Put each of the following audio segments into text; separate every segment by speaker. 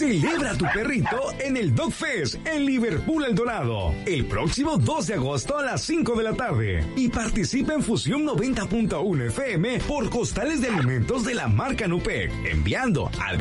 Speaker 1: Celebra a tu perrito en el Dog Fest en Liverpool El Dorado, el próximo 2 de agosto a las 5 de la tarde. Y participa en Fusión 90.1 FM por costales de alimentos de la marca Nupec, enviando al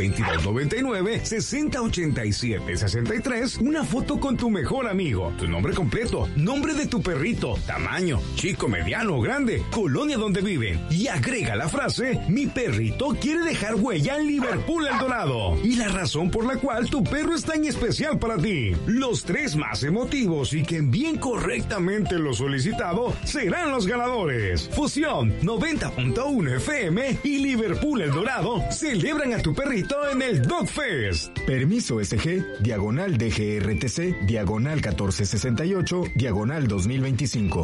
Speaker 1: 2299-6087-63 una foto con tu mejor amigo, tu nombre completo, nombre de tu perrito, tamaño, chico, mediano o grande, colonia donde viven, y agrega la frase: mi perrito quiere dejar huella en Liverpool El Dorado, y la razón por la cual tu perro es tan especial para ti. Los 3 más emotivos y que envíen correctamente lo solicitado serán los ganadores. Fusión 90.1 FM y Liverpool El Dorado celebran a tu perrito en el Dog Fest.
Speaker 2: Permiso SG, diagonal DGRTC, diagonal 1468, diagonal 2025.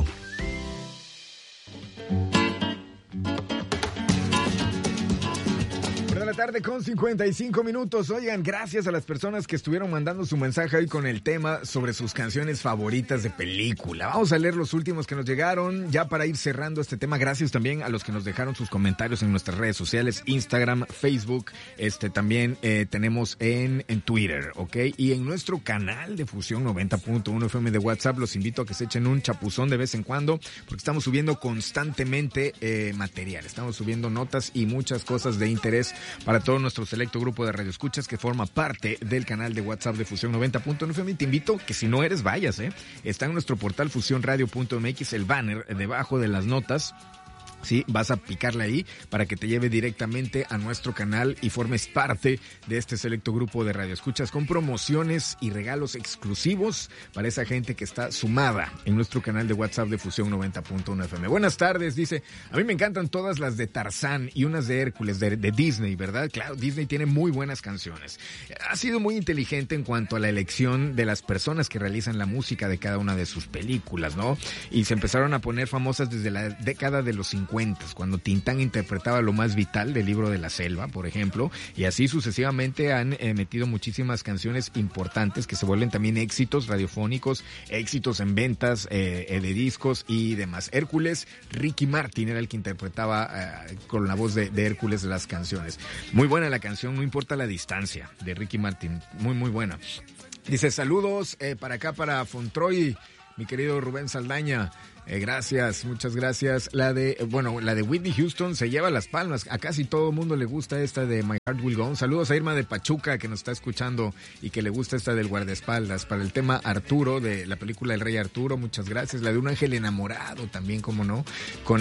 Speaker 3: Tarde con 55 minutos. Oigan, gracias a las personas que estuvieron mandando su mensaje hoy con el tema sobre sus canciones favoritas de película. Vamos a leer los últimos que nos llegaron ya para ir cerrando este tema. Gracias también a los que nos dejaron sus comentarios en nuestras redes sociales, Instagram, Facebook, también tenemos en Twitter, ¿ok? Y en nuestro canal de Fusión 90.1 FM de WhatsApp los invito a que se echen un chapuzón de vez en cuando, porque estamos subiendo constantemente material, estamos subiendo notas y muchas cosas de interés para todo nuestro selecto grupo de radioescuchas que forma parte del canal de WhatsApp de Fusión 90.1 FM. Te invito que si no eres, vayas, está en nuestro portal fusionradio.mx el banner debajo de las notas. Sí, vas a picarle ahí para que te lleve directamente a nuestro canal y formes parte de este selecto grupo de radioescuchas con promociones y regalos exclusivos para esa gente que está sumada en nuestro canal de WhatsApp de Fusión 90.1 FM. Buenas tardes, dice, a mí me encantan todas las de Tarzán y unas de Hércules, de Disney, ¿verdad? Claro, Disney tiene muy buenas canciones. Ha sido muy inteligente en cuanto a la elección de las personas que realizan la música de cada una de sus películas, ¿no? Y se empezaron a poner famosas desde la década de los 50, cuando Tintán interpretaba lo más vital del Libro de la Selva, por ejemplo, y así sucesivamente han metido muchísimas canciones importantes que se vuelven también éxitos radiofónicos, éxitos en ventas de discos y demás. Hércules, Ricky Martin era el que interpretaba con la voz de Hércules las canciones. Muy buena la canción, no importa la distancia, de Ricky Martin, muy muy buena. Dice, saludos para acá, para Fontroy, mi querido Rubén Saldaña. Gracias, muchas gracias. La de Whitney Houston se lleva las palmas. A casi todo el mundo le gusta esta de My Heart Will Go On. Saludos a Irma de Pachuca, que nos está escuchando y que le gusta esta del guardaespaldas. Para el tema Arturo, de la película El Rey Arturo, muchas gracias. La de Un Ángel Enamorado también, cómo no, con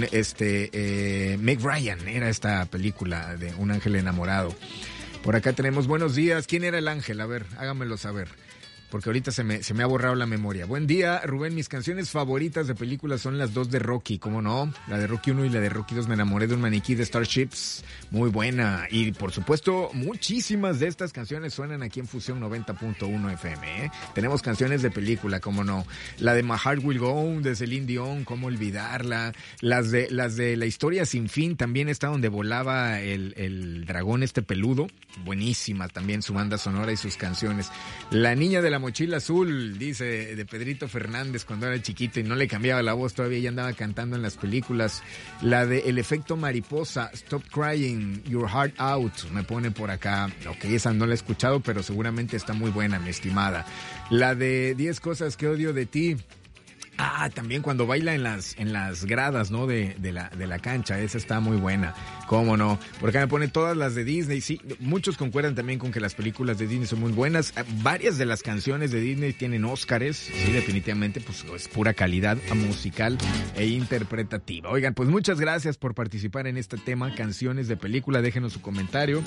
Speaker 3: Meg Ryan era esta película de Un Ángel Enamorado. Por acá tenemos buenos días. ¿Quién era el ángel? A ver, háganmelo saber, porque ahorita se me ha borrado la memoria. Buen día, Rubén. Mis canciones favoritas de películas son las 2 de Rocky, ¿cómo no? La de Rocky 1 y la de Rocky 2. Me enamoré de un maniquí de Starships, muy buena. Y por supuesto, muchísimas de estas canciones suenan aquí en Fusión 90.1 FM, Tenemos canciones de película, ¿cómo no? La de My Heart Will Go On, de Celine Dion, ¿cómo olvidarla? Las de La Historia Sin Fin, también está donde volaba el dragón peludo, buenísima también su banda sonora y sus canciones. La Niña de la Mochila Azul, dice, de Pedrito Fernández, cuando era chiquito y no le cambiaba la voz todavía, ya andaba cantando en las películas. La de El Efecto Mariposa, Stop Crying, Your Heart Out, me pone por acá. Ok, esa no la he escuchado, pero seguramente está muy buena, mi estimada. La de 10 cosas que odio de ti. También cuando baila en las gradas, ¿no? De la cancha, esa está muy buena. ¿Cómo no? Por acá me pone todas las de Disney. Sí, muchos concuerdan también con que las películas de Disney son muy buenas. Varias de las canciones de Disney tienen Óscares. Sí, definitivamente, pues es pura calidad musical e interpretativa. Oigan, pues muchas gracias por participar en este tema, canciones de película. Déjenos su comentario.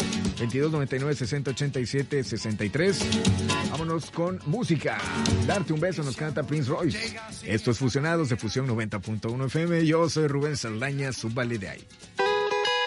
Speaker 3: 2299-6087-63. Vámonos con música. Darte un beso, nos canta Prince Royce. Estos fusionados de Fusión 90.1 FM. Yo soy Rubén Saldaña, súbale de ahí.